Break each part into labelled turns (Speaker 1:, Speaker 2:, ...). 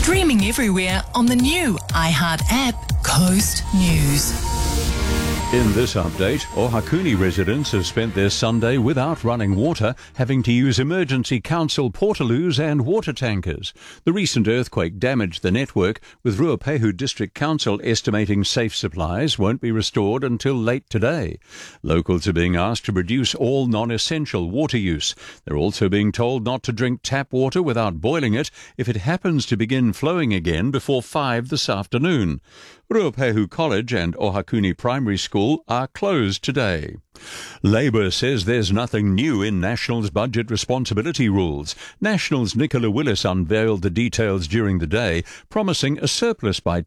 Speaker 1: Streaming everywhere on the new iHeart app, Coast News.
Speaker 2: In this update, Ohakuni residents have spent their Sunday without running water, having to use emergency council portaloos and water tankers. The recent earthquake damaged the network, with Ruapehu District Council estimating safe supplies won't be restored until late today. Locals are being asked to reduce all non-essential water use. They're also being told not to drink tap water without boiling it if it happens to begin flowing again before 5 this afternoon. Ruapehu College and Ohakuni Primary School are closed today. Labour says there's nothing new in National's budget responsibility rules. National's Nicola Willis unveiled the details during the day, promising a surplus by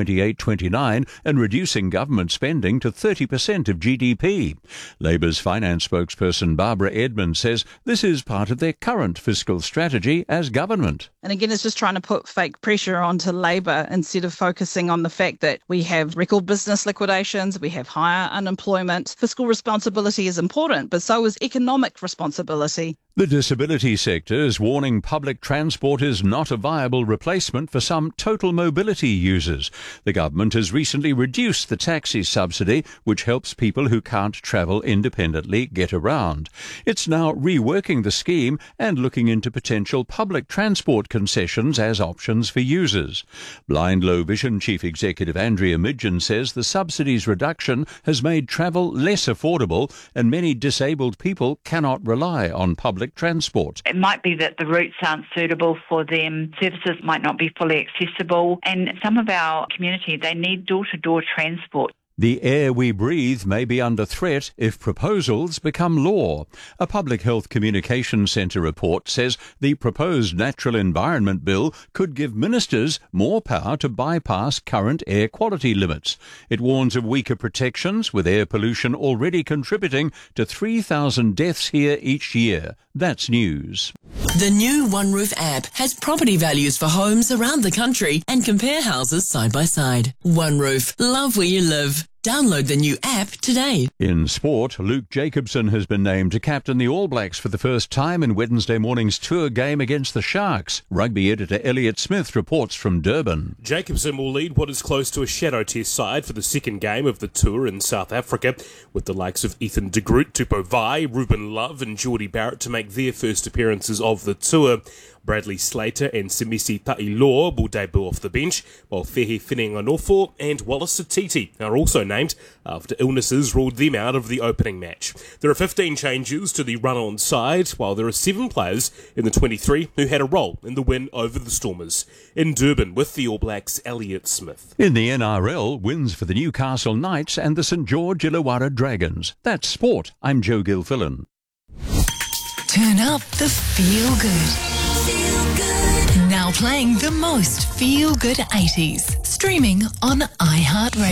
Speaker 2: 2028-29 and reducing government spending to 30% of GDP. Labour's finance spokesperson Barbara Edmonds says this is part of their current fiscal strategy as government.
Speaker 3: And again, it's just trying to put fake pressure onto Labour instead of focusing on the fact that we have record business liquidations, we have higher unemployment. Fiscal responsibility is important, but so is economic responsibility.
Speaker 2: The disability sector is warning public transport is not a viable replacement for some total mobility users. The government has recently reduced the taxi subsidy, which helps people who can't travel independently get around. It's now reworking the scheme and looking into potential public transport concessions as options for users. Blind Low Vision Chief Executive Andrea Midgen says the subsidies reduction has made travel less affordable and many disabled people cannot rely on public transport.
Speaker 4: It might be that the routes aren't suitable for them, services might not be fully accessible, and some of our community, they need door-to-door transport.
Speaker 2: The air we breathe may be under threat if proposals become law. A Public Health Communications Centre report says the proposed Natural Environment Bill could give ministers more power to bypass current air quality limits. It warns of weaker protections, with air pollution already contributing to 3,000 deaths here each year. That's news.
Speaker 1: The new OneRoof app has property values for homes around the country and compare houses side by side. OneRoof, love where you live. Download the new app today.
Speaker 2: In sport, Luke Jacobson has been named to captain the All Blacks for the first time in Wednesday morning's tour game against the Sharks. Rugby editor Elliot Smith reports from Durban.
Speaker 5: Jacobson will lead what is close to a shadow test side for the second game of the tour in South Africa, with the likes of Ethan de Groot, Tupou Vai, Ruben Love and Geordie Barrett to make their first appearances of the tour. Bradley Slater and Semisi Ta'iloa will debut off the bench, while Fehi Finenganofo and Wallace Satiti are also named after illnesses ruled them out of the opening match. There are 15 changes to the run-on side, while there are 7 players in the 23 who had a role in the win over the Stormers. In Durban with the All Blacks, Elliot Smith.
Speaker 2: In the NRL, wins for the Newcastle Knights and the St George Illawarra Dragons. That's sport. I'm Joe Gilfillan.
Speaker 1: Turn up the feel-good. Now playing the most feel-good 80s. Streaming on iHeartRadio.